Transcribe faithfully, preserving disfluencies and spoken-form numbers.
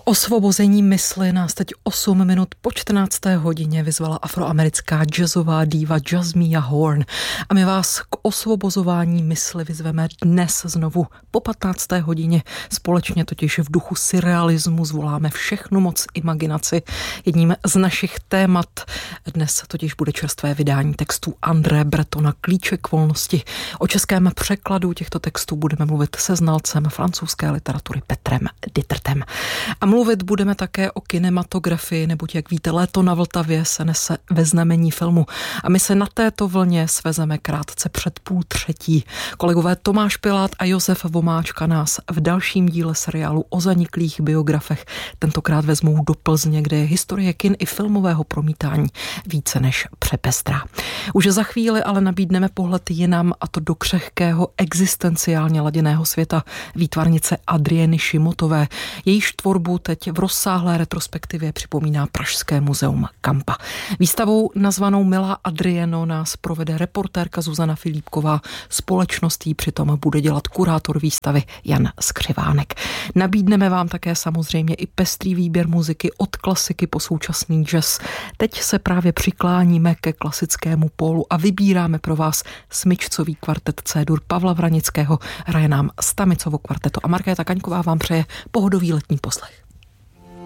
osvobození mysli nás teď osm minut po čtrnácté hodině vyzvala afroamerická jazzová diva Jazmia Horn. A my vás k osvobozování mysli vyzveme dnes znovu po patnácté hodině. Společně totiž v duchu surrealismu zvoláme všechnu moc imaginaci. Jedním z našich témat dnes totiž bude čerstvé vydání textů André Bretona Klíče k volnosti. O českém překladu těchto textů budeme mluvit se znalcem francouzské literatury Petrem Dittertem. A mluvit budeme také o kinematografii, neboť, jak víte, léto na Vltavě se nese ve znamení filmu. A my se na této vlně svezeme krátce před půl třetí. Kolegové Tomáš Pilát a Josef Vomáčka nás v dalším díle seriálu o zaniklých biografech tentokrát vezmou do Plzně, kde je historie kin i filmového promítání více než přepestrá. Už za chvíli ale nabídneme pohled jinam, a to do křehkého existenciálně laděného světa výtvarnice Adrieny Šimotové. Jejíž tvorbu teď v rozsáhlé retrospektivě připomíná Pražské muzeum Kampa. Výstavou nazvanou Milá Adrieno nás provede reportérka Zuzana Filipková. Společnost jí přitom bude dělat kurátor výstavy Jan Skřivánek. Nabídneme vám také samozřejmě i pestrý výběr muziky od klasiky po současný jazz. Teď se právě přikláníme ke klasickému pólu a vybíráme pro vás smyčcový kvartet C-dur Pavla Vranického. Hraje nám Stamicovo kvarteto a Markéta Kaňková vám přeje pohodový letní poslech.